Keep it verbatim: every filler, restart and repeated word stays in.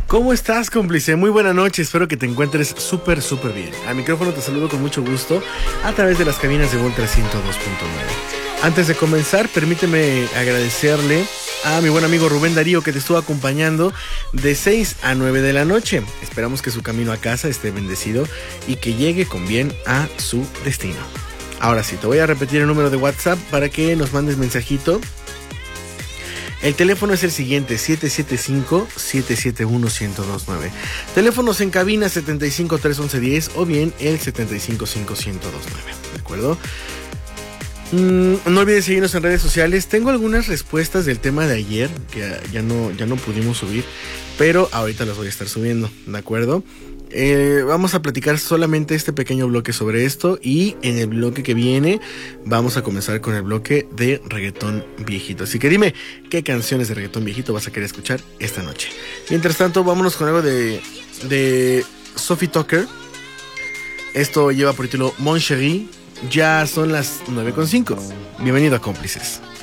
¿Cómo estás, cómplice? Muy buena noche, espero que te encuentres súper, súper bien. Al micrófono te saludo con mucho gusto a través de las cabinas de Voltra ciento dos punto nueve. Antes de comenzar, permíteme agradecerle a mi buen amigo Rubén Darío, que te estuvo acompañando de seis a nueve de la noche. Esperamos que su camino a casa esté bendecido y que llegue con bien a su destino. Ahora sí, te voy a repetir el número de WhatsApp para que nos mandes mensajito. El teléfono es el siguiente, siete siete cinco, siete siete uno, uno cero dos nueve. Teléfonos en cabina setenta y cinco, tres once, diez o bien el setenta y cinco, cinco, uno cero dos nueve. ¿De acuerdo? Mm, no olvides seguirnos en redes sociales. Tengo algunas respuestas del tema de ayer que ya no, ya no pudimos subir, pero ahorita las voy a estar subiendo, ¿de acuerdo? Eh, vamos a platicar solamente este pequeño bloque sobre esto y en el bloque que viene vamos a comenzar con el bloque de reggaetón viejito. Así que dime, ¿qué canciones de reggaetón viejito vas a querer escuchar esta noche? Mientras tanto, vámonos con algo de, de Sophie Tucker. Esto lleva por título Mon Chéri. Ya son las nueve con cinco. Bienvenido a Cómplices.